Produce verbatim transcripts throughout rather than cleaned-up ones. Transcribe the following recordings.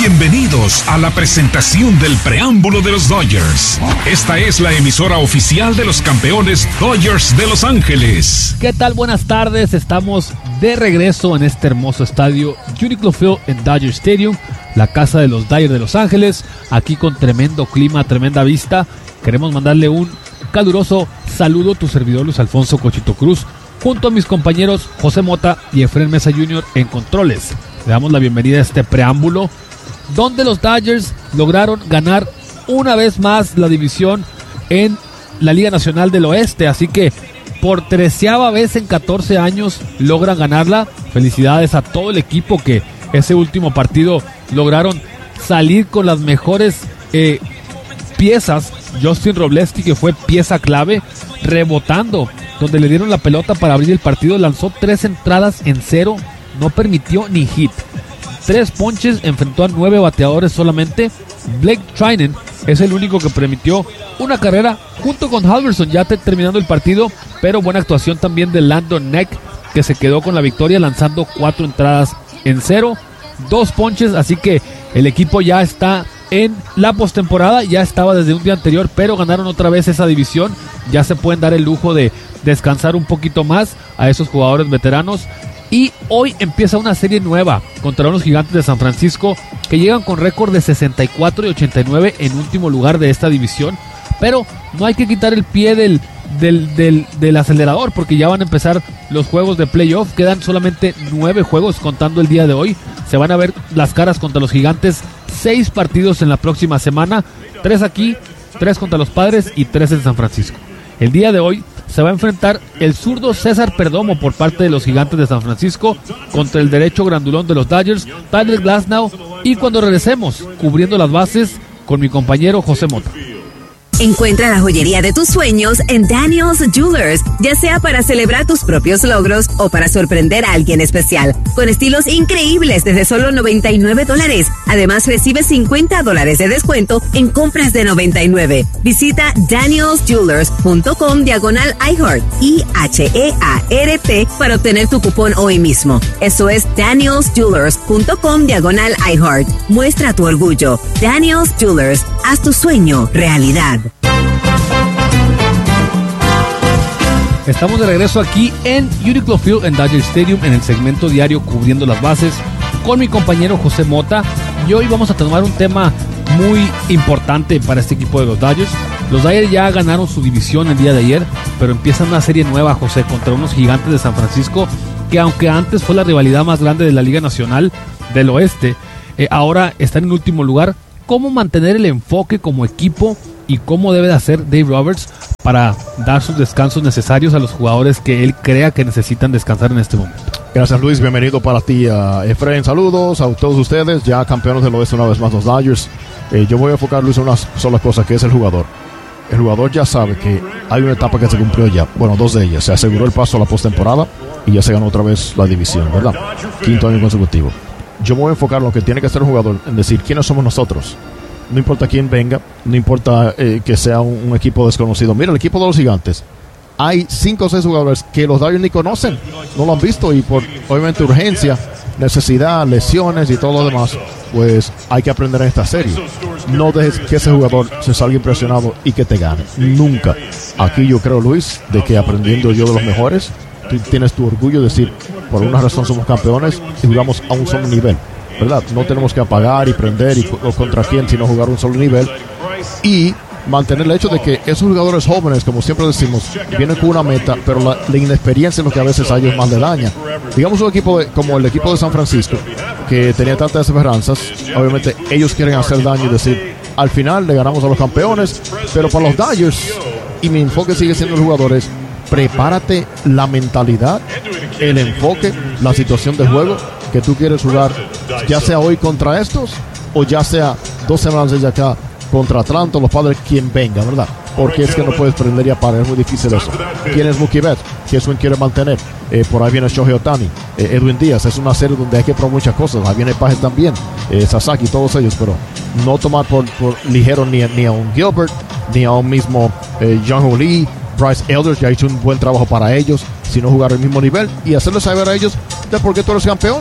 Bienvenidos a la presentación del preámbulo de los Dodgers. Esta es la emisora oficial de los campeones Dodgers de Los Ángeles. ¿Qué tal? Buenas tardes. Estamos de regreso en este hermoso estadio Uniqlo Field en Dodger Stadium, la casa de los Dodgers de Los Ángeles, aquí con tremendo clima, tremenda vista. Queremos mandarle un caluroso saludo a tu servidor Luis Alfonso Cochito Cruz, junto a mis compañeros José Mota y Efraín Mesa junior en controles. Le damos la bienvenida a este preámbulo, donde los Dodgers lograron ganar una vez más la división en la Liga Nacional del Oeste, así que por treceava vez en catorce años logran ganarla. Felicidades a todo el equipo que ese último partido lograron salir con las mejores eh, piezas. Justin Robleski, que fue pieza clave, rebotando, donde le dieron la pelota para abrir el partido, lanzó tres entradas en cero, no permitió ni hit. Tres ponches, enfrentó a nueve bateadores solamente. Blake Treinen es el único que permitió una carrera junto con Halverson, ya te, terminando el partido, pero buena actuación también de Landon Neck, que se quedó con la victoria lanzando cuatro entradas en cero, dos ponches, así que el equipo ya está en la postemporada, ya estaba desde un día anterior, pero ganaron otra vez esa división, ya se pueden dar el lujo de descansar un poquito más a esos jugadores veteranos. Y hoy empieza una serie nueva contra unos Gigantes de San Francisco que llegan con récord de sesenta y cuatro y ochenta y nueve en último lugar de esta división. Pero no hay que quitar el pie del, del, del, del acelerador, porque ya van a empezar los juegos de playoff. Quedan solamente nueve juegos contando el día de hoy. Se van a ver las caras contra los Gigantes. Seis partidos en la próxima semana. Tres aquí, tres contra los Padres y tres en San Francisco. El día de hoy se va a enfrentar el zurdo César Perdomo por parte de los Gigantes de San Francisco contra el derecho grandulón de los Dodgers, Tyler Glasnow, y cuando regresemos, cubriendo las bases con mi compañero José Mota. Encuentra la joyería de tus sueños en Daniel's Jewelers, ya sea para celebrar tus propios logros o para sorprender a alguien especial, con estilos increíbles desde solo noventa y nueve dólares. Además, recibe cincuenta dólares de descuento en compras de noventa y nueve. Visita daniels jewelers punto com diagonal iHeart, I H E A R T, para obtener tu cupón hoy mismo. Eso es daniels jewelers punto com diagonal iHeart. Muestra tu orgullo. Daniel's Jewelers, haz tu sueño realidad. Estamos de regreso aquí en Uniqlo Field en Dodger Stadium, en el segmento diario cubriendo las bases con mi compañero José Mota, y hoy vamos a tomar un tema muy importante para este equipo de los Dodgers. Los Dodgers ya ganaron su división el día de ayer, pero empiezan una serie nueva, José, contra unos Gigantes de San Francisco, que aunque antes fue la rivalidad más grande de la Liga Nacional del Oeste, eh, ahora están en último lugar. ¿Cómo mantener el enfoque como equipo y cómo debe de hacer Dave Roberts para dar sus descansos necesarios a los jugadores que él crea que necesitan descansar en este momento? Gracias, Luis, bienvenido para ti, uh, Efraín, saludos a todos ustedes, ya campeones del oeste una vez más los Dodgers. Eh, yo voy a enfocar, Luis, en una sola cosa, que es el jugador. El jugador ya sabe que hay una etapa que se cumplió ya, bueno, dos de ellas, se aseguró el paso a la postemporada y ya se ganó otra vez la división, ¿verdad? Quinto año consecutivo. Yo me voy a enfocar en lo que tiene que hacer el jugador, en decir quiénes somos nosotros. No importa quién venga, no importa eh, que sea un, un equipo desconocido. Mira, el equipo de los Gigantes, hay cinco o seis jugadores que los Dodgers ni conocen, no lo han visto, y por obviamente urgencia, necesidad, lesiones y todo lo demás, pues hay que aprender en esta serie. No dejes que ese jugador se salga impresionado y que te gane, nunca. Aquí yo creo, Luis, de que aprendiendo yo de los mejores, tú tienes tu orgullo de decir, por una razón somos campeones y jugamos a un solo nivel, ¿verdad? No tenemos que apagar y prender y o contra quién, sino jugar un solo nivel y mantener el hecho de que esos jugadores jóvenes, como siempre decimos, vienen con una meta, pero la, la inexperiencia es lo que a veces a ellos más le daña. Digamos un equipo de, como el equipo de San Francisco, que tenía tantas esperanzas, obviamente ellos quieren hacer daño y decir, al final le ganamos a los campeones, pero para los Dodgers, y mi enfoque sigue siendo los jugadores, prepárate la mentalidad, el enfoque, la situación del juego que tú quieres jugar, ya sea hoy contra estos o ya sea dos semanas desde acá contra Atlanta, los Padres, quien venga, ¿verdad? Porque es que no puedes prender y apagar, es muy difícil eso. ¿Quién es Mookie Betts? ¿Qué es quien quiere mantener? Eh, por ahí viene Shohei Ohtani, eh, Edwin Díaz. Es una serie donde hay que probar muchas cosas. Ahí viene Pages también, eh, Sasaki, todos ellos, pero no tomar por, por ligero ni, ni a un Gilbert, ni a un mismo eh, Jung-Hoo Lee, Bryce Elder, que ha hecho un buen trabajo para ellos, sino jugar al mismo nivel y hacerles saber a ellos de por qué tú eres campeón.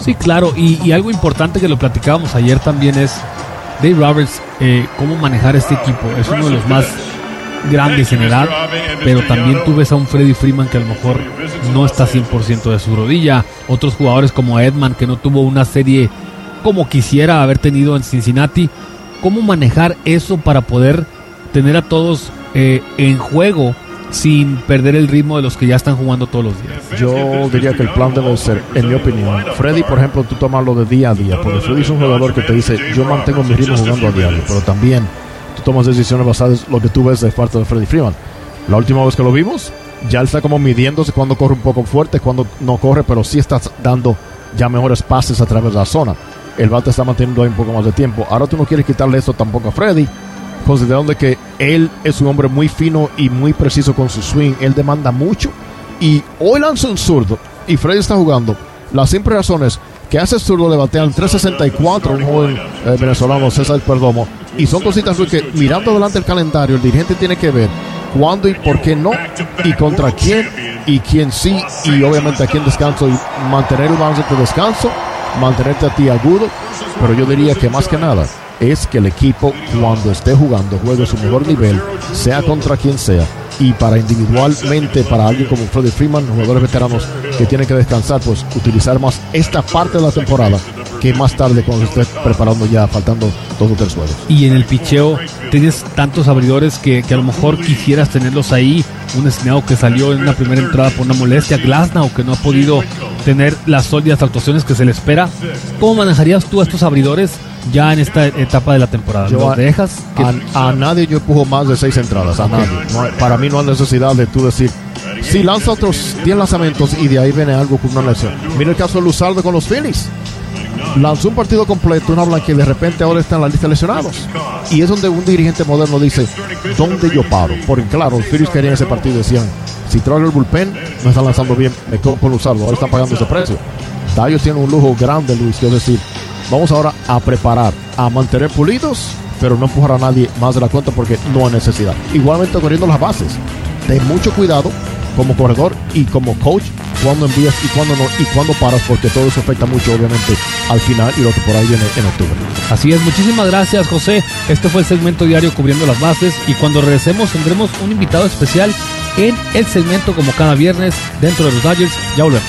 Sí, claro, y, y algo importante que lo platicábamos ayer también es Dave Roberts, eh, cómo manejar este equipo. Es uno de los más grandes en edad, pero también tú ves a un Freddie Freeman que a lo mejor no está cien por ciento de su rodilla, otros jugadores como Edman que no tuvo una serie como quisiera haber tenido en Cincinnati. ¿Cómo manejar eso para poder tener a todos eh, en juego sin perder el ritmo de los que ya están jugando todos los días? Yo diría que el plan debe ser, en mi opinión, Freddy, por ejemplo, tú tomarlo de día a día, porque Freddy es un jugador que te dice, yo mantengo mi ritmo jugando a diario, pero también tú tomas decisiones basadas en lo que tú ves de parte de Freddie Freeman. La última vez que lo vimos, ya él está como midiéndose cuando corre un poco fuerte, cuando no corre, pero sí está dando ya mejores pases a través de la zona. El bate está manteniendo ahí un poco más de tiempo. Ahora tú no quieres quitarle eso tampoco a Freddy, considerando que él es un hombre muy fino y muy preciso con su swing. Él demanda mucho y hoy lanza un zurdo y Freddy está jugando. La simple razón es que hace zurdo le batean tres sesenta y cuatro un joven eh, venezolano, César Perdomo, y son cositas que mirando adelante el calendario el dirigente tiene que ver cuándo y por qué no y contra quién y quién sí y obviamente a quién descanso y mantener el balance de descanso, mantenerte a ti agudo, pero yo diría que más que nada es que el equipo cuando esté jugando juegue su mejor nivel, sea contra quien sea, y para individualmente, para alguien como Freddie Freeman, jugadores veteranos que tienen que descansar, pues utilizar más esta parte de la temporada que más tarde cuando se esté preparando ya, faltando dos o tres juegos. Y en el picheo tienes tantos abridores que, que a lo mejor quisieras tenerlos ahí, un Snead que salió en una primera entrada por una molestia, Glasnow que no ha podido tener las sólidas actuaciones que se le espera. ¿Cómo manejarías tú a estos abridores ya en esta etapa de la temporada? Yo ¿Los a, dejas? A, a nadie yo empujo más de seis entradas, a nadie. No, para mí no hay necesidad de tú decir, si lanza otros diez lanzamientos y de ahí viene algo con una lesión. Mira el caso de Luzardo con los Phillies. Lanzó un partido completo, una blanca, y de repente ahora está en la lista de lesionados. Y es donde un dirigente moderno dice, ¿dónde yo paro? Porque claro, los Phillies querían ese partido y decían, si traigo el bullpen, no están lanzando bien, me quedo con Luzardo, ahora están pagando ese precio. Ellos tienen un lujo grande, Luis, que es decir, vamos ahora a preparar, a mantener pulidos, pero no empujar a nadie más de la cuenta porque no hay necesidad. Igualmente corriendo las bases. Ten mucho cuidado como corredor y como coach cuando envías y cuando no y cuando paras, porque todo eso afecta mucho obviamente al final y lo que por ahí viene en octubre. Así es, muchísimas gracias, José. Este fue el segmento diario cubriendo las bases y cuando regresemos tendremos un invitado especial en el segmento como cada viernes dentro de los Dodgers. Ya volvemos.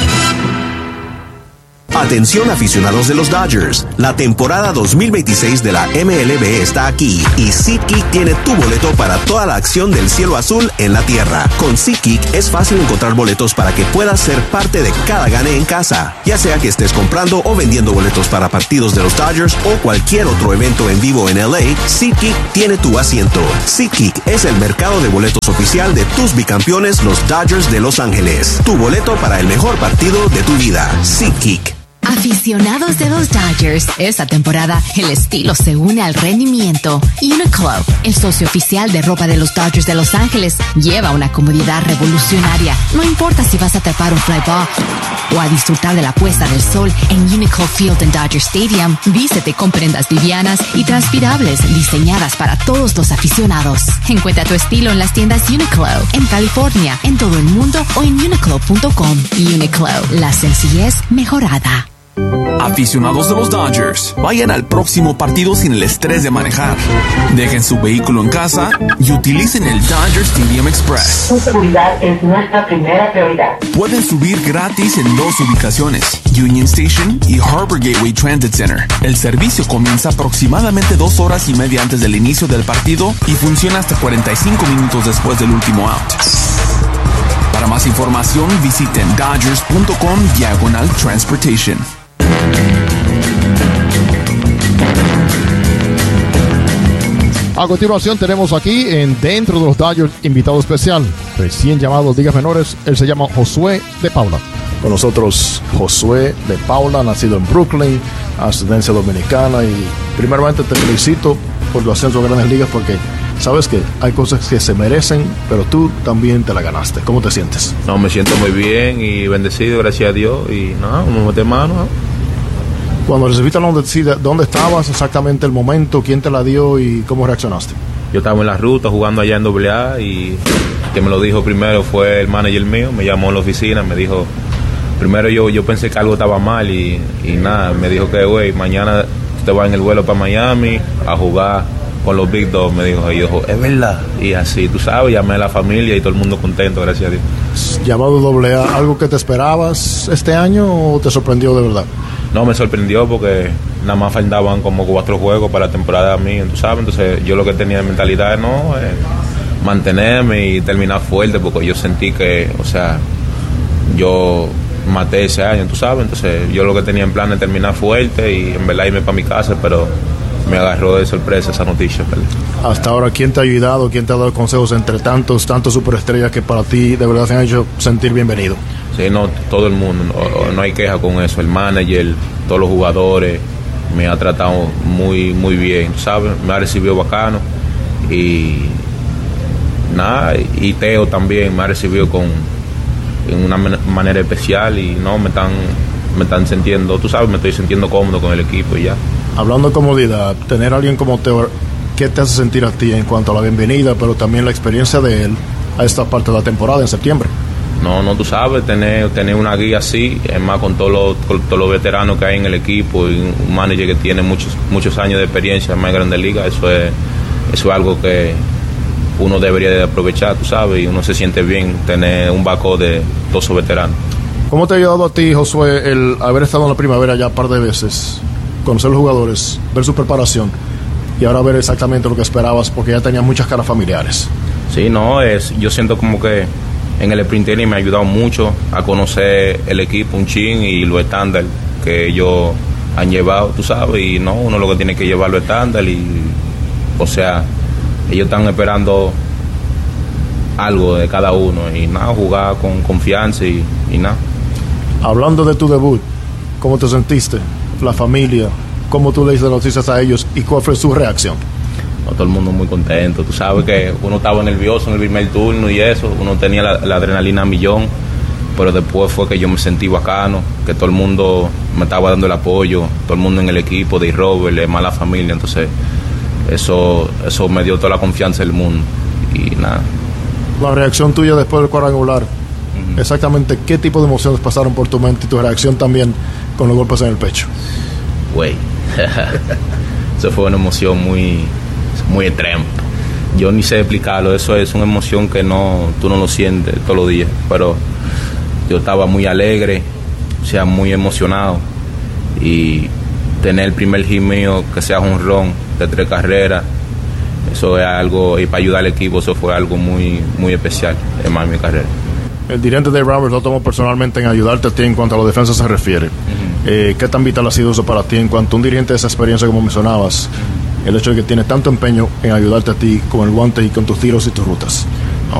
Atención aficionados de los Dodgers, la temporada dos mil veintiséis de la M L B está aquí y SeatGeek tiene tu boleto para toda la acción del cielo azul en la tierra. Con SeatGeek es fácil encontrar boletos para que puedas ser parte de cada gane en casa, ya sea que estés comprando o vendiendo boletos para partidos de los Dodgers o cualquier otro evento en vivo en L A. SeatGeek tiene tu asiento. SeatGeek es el mercado de boletos oficial de tus bicampeones, los Dodgers de Los Ángeles. Tu boleto para el mejor partido de tu vida. SeatGeek. Aficionados de los Dodgers, esta temporada el estilo se une al rendimiento. Uniqlo, el socio oficial de ropa de los Dodgers de Los Ángeles, lleva una comodidad revolucionaria. No importa si vas a trepar un fly ball o a disfrutar de la puesta del sol en Uniqlo Field en Dodger Stadium, vístete con prendas livianas y transpirables diseñadas para todos los aficionados. Encuentra tu estilo en las tiendas Uniqlo, en California, en todo el mundo o en uniqlo punto com. Uniqlo, la sencillez mejorada. Aficionados de los Dodgers, vayan al próximo partido sin el estrés de manejar. Dejen su vehículo en casa y utilicen el Dodger Stadium Express. Su seguridad es nuestra primera prioridad. Pueden subir gratis en dos ubicaciones, Union Station y Harbor Gateway Transit Center. El servicio comienza aproximadamente dos horas y media antes del inicio del partido y funciona hasta cuarenta y cinco minutos después del último out. Para más información, visiten dodgers punto com diagonal transportation. A continuación tenemos aquí en Dentro de los Dodgers invitado especial, recién llamado Ligas Menores. Él se llama Josué de Paula. Con nosotros Josué de Paula, nacido en Brooklyn, ascendencia dominicana, y primeramente te felicito por tu ascenso a Grandes Ligas porque sabes que hay cosas que se merecen, pero tú también te la ganaste. ¿Cómo te sientes? No, me siento muy bien y bendecido, gracias a Dios, y nada, uno mete mano, ¿no? Cuando recibiste la noticia, ¿dónde estabas exactamente el momento? ¿Quién te la dio y cómo reaccionaste? Yo estaba en la ruta jugando allá en doble A y que me lo dijo primero fue el manager mío. Me llamó a la oficina, me dijo, primero yo, yo pensé que algo estaba mal y, y nada, me dijo que, güey, mañana te vas en el vuelo para Miami a jugar con los Big Dogs, me dijo. Y yo, es verdad. Y así, tú sabes, llamé a la familia y todo el mundo contento, gracias a Dios. Llamado doble A, ¿algo que te esperabas este año o te sorprendió de verdad? No, me sorprendió porque nada más faltaban como cuatro juegos para la temporada a mí, tú sabes. Entonces yo lo que tenía en mentalidad no eh, mantenerme y terminar fuerte, porque yo sentí que, o sea, yo maté ese año, tú sabes. Entonces yo lo que tenía en plan es terminar fuerte y en verdad irme para mi casa, pero me agarró de sorpresa esa noticia. ¿Verdad? Hasta ahora, ¿quién te ha ayudado? ¿Quién te ha dado consejos entre tantos, tantos superestrellas que para ti de verdad te han hecho sentir bienvenido? Sí, no, todo el mundo, no, no hay queja con eso. El manager, todos los jugadores, me ha tratado muy, muy bien, ¿sabes? Me ha recibido bacano. Y nada, y Teo también me ha recibido con en una manera especial y no, me están, me están sintiendo, tú sabes, me estoy sintiendo cómodo con el equipo y ya. Hablando de comodidad, tener a alguien como Teo, ¿qué te hace sentir a ti en cuanto a la bienvenida, pero también la experiencia de él a esta parte de la temporada en septiembre? No, no, tú sabes, tener, tener una guía así, es más con todos los, con todos los veteranos que hay en el equipo y un manager que tiene muchos muchos años de experiencia en más Grandes Ligas, eso es, eso es algo que uno debería de aprovechar, tú sabes, y uno se siente bien tener un backup de todos esos veteranos. ¿Cómo te ha ayudado a ti, Josué, el haber estado en la primavera ya un par de veces, conocer los jugadores, ver su preparación y ahora ver exactamente lo que esperabas, porque ya tenías muchas caras familiares? Sí, no, es, yo siento como que en el sprint training me ha ayudado mucho a conocer el equipo, un chin y lo estándar que ellos han llevado, tú sabes, y no, uno lo que tiene que llevar lo estándar y, o sea, ellos están esperando algo de cada uno y nada, jugar con confianza y, y nada. Hablando de tu debut, ¿cómo te sentiste? La familia, ¿cómo tú le diste noticias a ellos y cuál fue su reacción? No, todo el mundo muy contento, tú sabes que uno estaba nervioso en el primer turno y eso, uno tenía la, la adrenalina a millón, pero después fue que yo me sentí bacano, que todo el mundo me estaba dando el apoyo, todo el mundo en el equipo, de Robert, de mala familia, entonces eso eso me dio toda la confianza del mundo y nada. La reacción tuya después del cuadrangular, uh-huh. Exactamente qué tipo de emociones pasaron por tu mente y tu reacción también con los golpes en el pecho. Güey, eso fue una emoción muy muy extrema. Yo ni sé explicarlo, eso es una emoción que no tú no lo sientes todos los días, pero yo estaba muy alegre, o sea, muy emocionado y tener el primer hit mío que sea un ron de tres carreras, eso es algo, y para ayudar al equipo eso fue algo muy muy especial en más mi carrera. El dirigente Dave Roberts lo tomó personalmente en ayudarte a ti en cuanto a la defensa se refiere. Uh-huh. eh, ¿Qué tan vital ha sido eso para ti en cuanto a un dirigente de esa experiencia como mencionabas? Uh-huh. El hecho de que tiene tanto empeño en ayudarte a ti con el guante y con tus tiros y tus rutas.